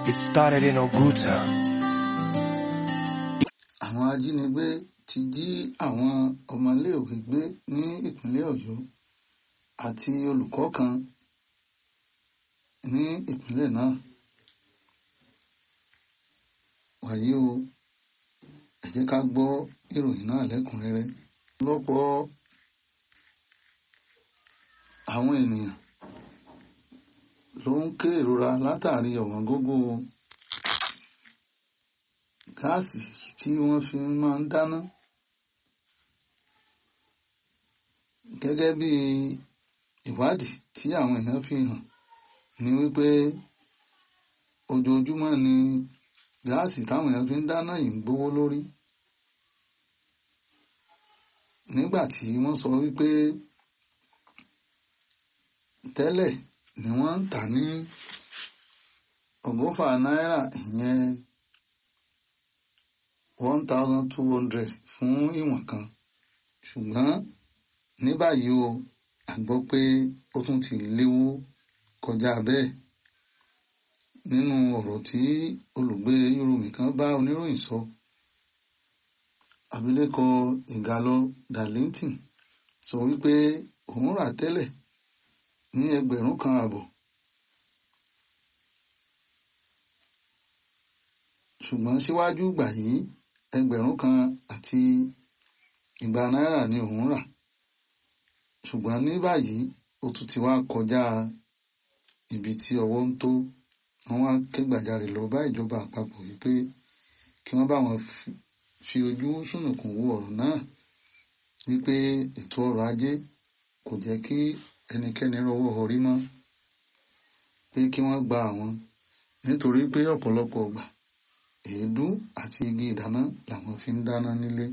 It started in Oguta. Àwọn ajínigbé ti jí àwọn ọmọléèwé gbé ní ìpínlẹ̀ Ọ̀yọ́ àti olùkọ́ kan ní ìpínlẹ̀ náà. Wàyí o, ẹ jẹ́ ká gbọ́ ìròyìn náà lẹ́kùnrẹ́rẹ́. Lọ́pọ̀ àwọn ènìyàn ló ń ké ìrora látàrí ọ̀wọ́ngógó gáàsì tí wọ́n fi máa ń dáná. Gẹ́gẹ́ bí ìwádìí tí àwọn èèyàn fi hàn ní wípé ojoojúmọ́ ni gáàsì táwọn èèyàn fi ń dáná yìí ń gbówó lórí. Nígbà tí wọ́n sọ wípé tẹ́lẹ̀ ni wọ́n ń tà ní ọgọ́fà náírà, ìyẹn 1,200 fún ìwọ̀n kan, ṣùgbọ́n ní báyìí o, a gbọ́ pé ó tún ti léwó kọjá bẹ́ẹ̀. Nínú ọ̀rọ̀ tí olùgbé Yorùbá kan bá oníròyìn sọ, abilékọ Ìgàlọ Darlington sọ wípé òun rà tẹ́lẹ̀ ní 1,500, ṣùgbọ́n síwájú ìgbà yìí 1,200 náírà ni òun rà, ṣùgbọ́n ní báyìí ó tún ti wá kọjá ibi tí ọwọ́ ń tó. Wọ́n wá ké gbàjarè lọ bá ìjọba àpapọ̀ wípé kí wọ́n bá wọn fi ojú sùnùkùn wo ọ̀rọ̀ náà, wípé ètò ọrọ̀ ajé kò jẹ́ kí ẹnikẹ́ni rọwọ́ orí mọ́, pé kí wọ́n gba àwọn, nítorí pé ọ̀pọ̀lọpọ̀ ọgbà èédú àti igi ìdáná làwọn fi ń dáná nílé.